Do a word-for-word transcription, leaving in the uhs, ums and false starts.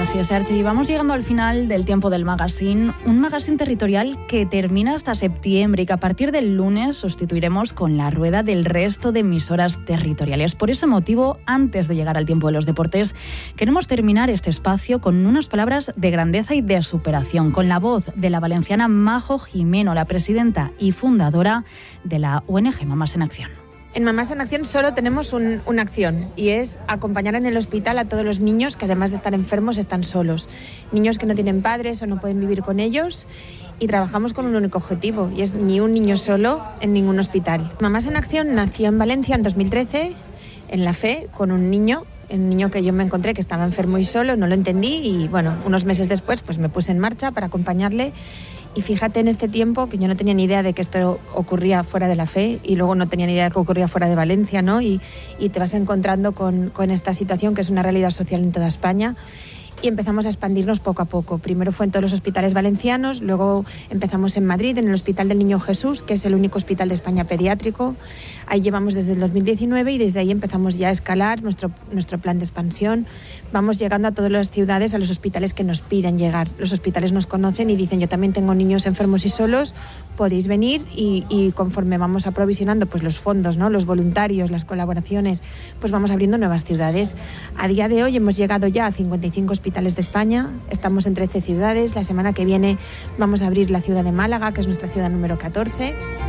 Así es, Archi. Vamos llegando al final del tiempo del magazine, un magazine territorial que termina hasta septiembre y que a partir del lunes sustituiremos con la rueda del resto de emisoras territoriales. Por ese motivo, antes de llegar al tiempo de los deportes, queremos terminar este espacio con unas palabras de grandeza y de superación, con la voz de la valenciana Majo Jimeno, la presidenta y fundadora de la O N G Mamás en Acción. En Mamás en Acción solo tenemos un, una acción y es acompañar en el hospital a todos los niños que además de estar enfermos están solos. Niños que no tienen padres o no pueden vivir con ellos y trabajamos con un único objetivo y es ni un niño solo en ningún hospital. Mamás en Acción nació en Valencia en dos mil trece, en la Fe, con un niño. Un niño que yo me encontré que estaba enfermo y solo, no lo entendí y bueno, unos meses después pues me puse en marcha para acompañarle. Y fíjate en este tiempo que yo no tenía ni idea de que esto ocurría fuera de la Fe y luego no tenía ni idea de que ocurría fuera de Valencia, ¿no? Y, y te vas encontrando con, con esta situación que es una realidad social en toda España. Y empezamos a expandirnos poco a poco. Primero fue en todos los hospitales valencianos, luego empezamos en Madrid, en el Hospital del Niño Jesús, que es el único hospital de España pediátrico. Ahí llevamos desde el dos mil diecinueve y desde ahí empezamos ya a escalar nuestro, nuestro plan de expansión. Vamos llegando a todas las ciudades, a los hospitales que nos piden llegar. Los hospitales nos conocen y dicen, yo también tengo niños enfermos y solos, podéis venir y, y conforme vamos aprovisionando pues, los fondos, ¿no? Los voluntarios, las colaboraciones, pues vamos abriendo nuevas ciudades. A día de hoy hemos llegado ya a cincuenta y cinco hospitales de España, estamos en trece ciudades, la semana que viene vamos a abrir la ciudad de Málaga, que es nuestra ciudad número catorce.